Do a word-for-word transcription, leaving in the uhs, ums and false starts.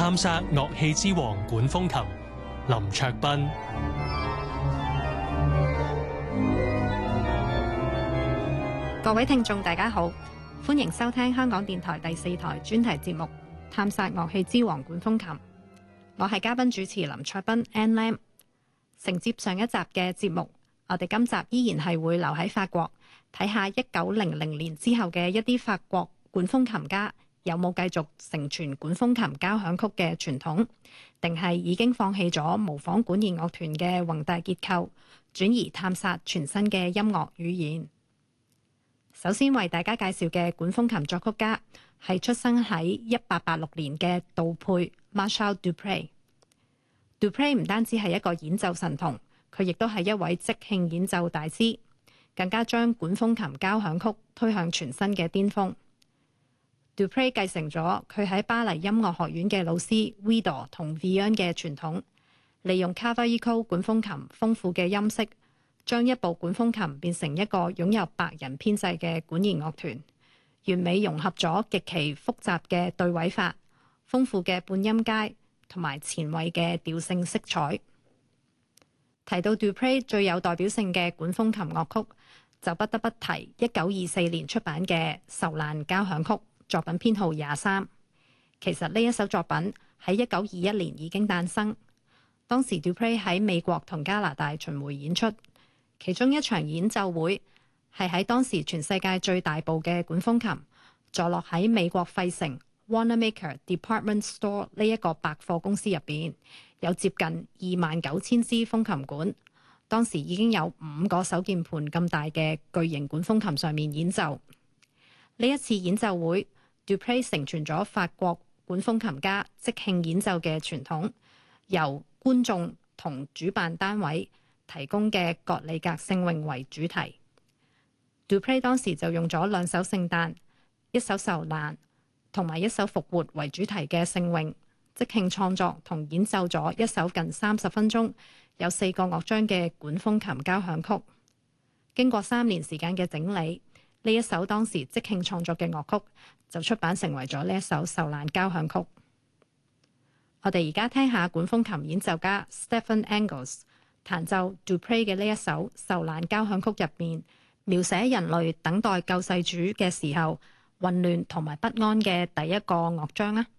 探索樂器之王管風琴林卓斌。 各位聽眾大家好，歡迎收聽香港電台第四台專題節目《探索樂器之王管風琴》。我係嘉賓主持林卓斌 Ann Lam。承接上一集嘅節目，我哋今集依然係會留喺法國，睇下一九零零年之後嘅一啲法國管風琴家有冇繼續承傳管風琴交響曲嘅傳統，定係已經放棄咗模仿管弦樂團嘅宏大結構，轉而探索全新嘅音樂語言。首先為大家介紹嘅管風琴作曲家係出生喺一八八六年嘅杜佩 Marshall Dupré。Dupré 唔單止係一個演奏神童，佢亦都係一位即興演奏大師，更加將管風琴交響曲推向全新嘅巔峰。Dupré 繼承咗佢喺巴黎音樂學院嘅老師 Widor 同 Vian 嘅傳統，利用 Cavaillé 管風琴豐富嘅音色，將一部管風琴變成一個擁有百人編制嘅管弦樂團，完美融合咗極其複雜嘅對位法、豐富嘅半音階同埋前衛嘅調性色彩。提到 Dupré 最有代表性嘅管風琴樂曲，就不得不提一九二四年出版嘅《受難交響曲》，作品編號廿三。其實呢一首作品喺一九二一年已經誕生，當時 Dupré 喺美國同加拿大巡迴演出。其中一場演奏會係喺當時全世界最大部嘅管風琴，坐落喺美國費城 Wanamaker Department Store 呢一個百貨公司入邊，有接近二萬九千支風琴管。當時已經有五個手鍵盤咁大嘅巨型管風琴上面演奏。呢一次演奏會 Dupré 承傳咗法國管風琴家即興演奏嘅傳統，由觀眾同主辦單位提供嘅葛里格聖詠為主題。Dupré 當時就用咗兩首聖誕、一首受難同埋一首復活為主題嘅聖詠，即興創作同演奏咗一首近三十分鐘、有四個樂章嘅管風琴交響曲。經過三年時間嘅整理，呢一首當時即興創作嘅樂曲就出版成為咗呢一首受難交響曲。我哋而家聽下管風琴演奏家 Stephen Angus彈奏 Dupré 嘅呢一首受難交響曲入面，描寫人類等待救世主嘅時候混亂同埋不安嘅第一個樂章啊！